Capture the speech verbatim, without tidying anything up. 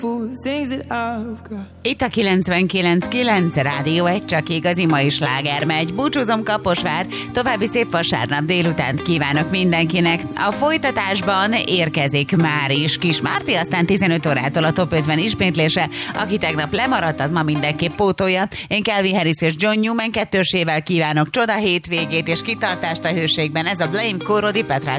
Itt a kilencvenkilenc kilenc Rádió egy, csak igazi mai sláger megy. Búcsúzom, Kaposvár, további szép vasárnap délutánt kívánok mindenkinek. A folytatásban érkezik már is Kis Márti, aztán tizenöt órától a Top ötven ismétlése. Aki tegnap lemaradt, az ma mindenképp pótolja. Én Calvin Harris és John Newman kettősével kívánok csoda hétvégét és kitartást a hőségben. Ez a Blame Korodi Petrát